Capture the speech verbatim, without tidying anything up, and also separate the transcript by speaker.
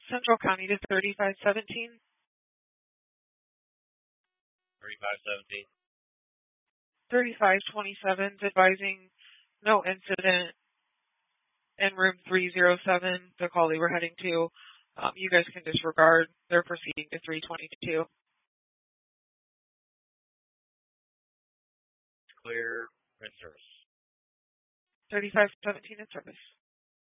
Speaker 1: Central County to thirty-five seventeen.
Speaker 2: thirty-five seventeen.
Speaker 1: thirty-five twenty-seven is advising no incident in room three oh seven, the call they were heading to. Um, you guys can disregard. They're proceeding to three twenty-two.
Speaker 2: Clear in service.
Speaker 1: thirty-five seventeen in service.